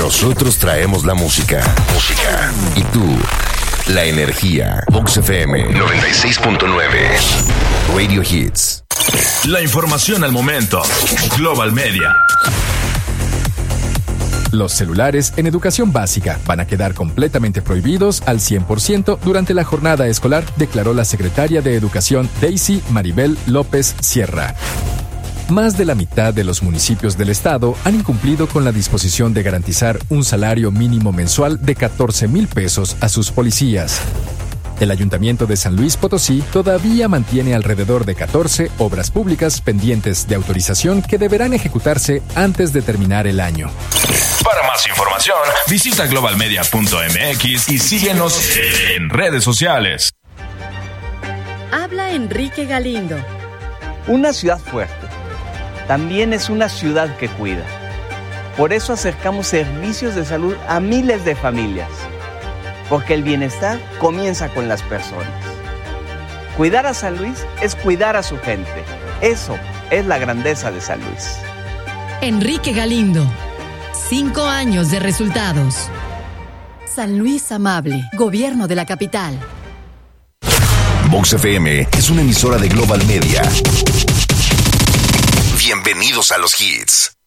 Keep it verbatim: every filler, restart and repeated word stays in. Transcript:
Nosotros traemos la música. Música. Y tú, la energía. Vox F M noventa y seis punto nueve. Radio Hits. La información al momento. Global Media. Los celulares en educación básica van a quedar completamente prohibidos al cien por ciento durante la jornada escolar, declaró la secretaria de Educación Daisy Maribel López Sierra. Más de la mitad de los municipios del estado han incumplido con la disposición de garantizar un salario mínimo mensual de catorce mil pesos a sus policías. El Ayuntamiento de San Luis Potosí todavía mantiene alrededor de catorce obras públicas pendientes de autorización que deberán ejecutarse antes de terminar el año. Para más información, visita global media punto m x y síguenos en redes sociales. Habla Enrique Galindo. Una ciudad fuerte también es una ciudad que cuida. Por eso acercamos servicios de salud a miles de familias. Porque el bienestar comienza con las personas. Cuidar a San Luis es cuidar a su gente. Eso es la grandeza de San Luis. Enrique Galindo. Cinco años de resultados. San Luis Amable, Gobierno de la Capital. Vox F M es una emisora de Global Media. Bienvenidos a los hits.